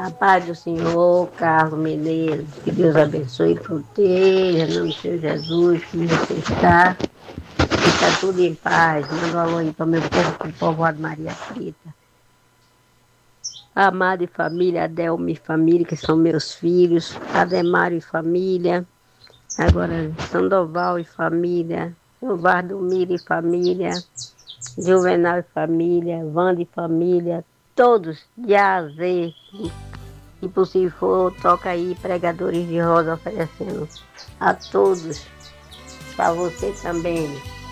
A paz do Senhor, Carlos Menezes, que Deus abençoe e proteja, em nome do Senhor Jesus, como você está. Está tudo em paz. Manda um alô aí para o meu povo, para o povoado Maria Frita. Amado e família, Adelma e família, que são meus filhos. Ademário e família. Agora, Sandoval e família. Valdomiro e família. Juvenal e família. Wanda e família. Todos, de A a Z. Se possível for, toca aí pregadores de rosa oferecendo a todos, para você também.